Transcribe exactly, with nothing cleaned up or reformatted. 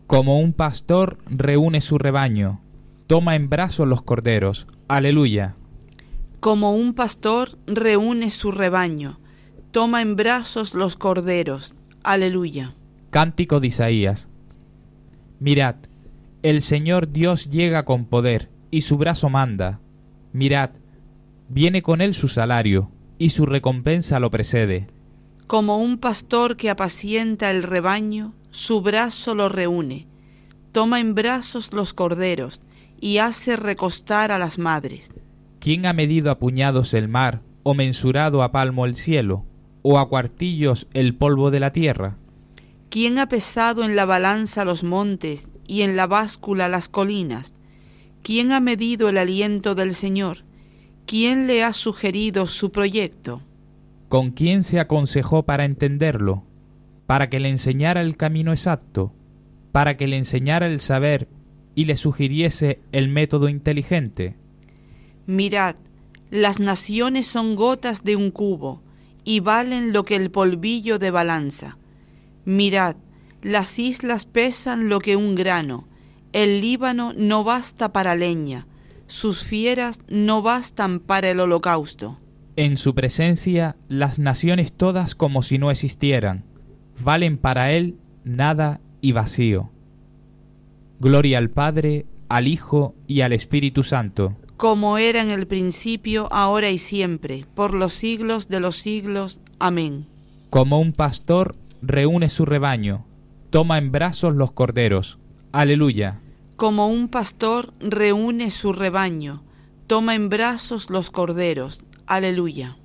Como un pastor reúne su rebaño, toma en brazos los corderos. Aleluya. Como un pastor reúne su rebaño, toma en brazos los corderos. Aleluya. Cántico de Isaías. Mirad, el Señor Dios llega con poder, y su brazo manda. Mirad, viene con él su salario, y su recompensa lo precede. Como un pastor que apacienta el rebaño, su brazo lo reúne, toma en brazos los corderos, y hace recostar a las madres. ¿Quién ha medido a puñados el mar, o mensurado a palmo el cielo, o a cuartillos el polvo de la tierra? ¿Quién ha pesado en la balanza los montes y en la báscula las colinas? ¿Quién ha medido el aliento del Señor? ¿Quién le ha sugerido su proyecto? ¿Con quién se aconsejó para entenderlo? Para que le enseñara el camino exacto, para que le enseñara el saber y le sugiriese el método inteligente. Mirad, las naciones son gotas de un cubo, y valen lo que el polvillo de balanza. Mirad, las islas pesan lo que un grano, el Líbano no basta para leña, sus fieras no bastan para el holocausto. En su presencia las naciones todas como si no existieran, valen para él nada y vacío. Gloria al Padre, al Hijo y al Espíritu Santo. Como era en el principio, ahora y siempre, por los siglos de los siglos. Amén. Como un pastor reúne su rebaño, toma en brazos los corderos. Aleluya. Como un pastor reúne su rebaño, toma en brazos los corderos. Aleluya.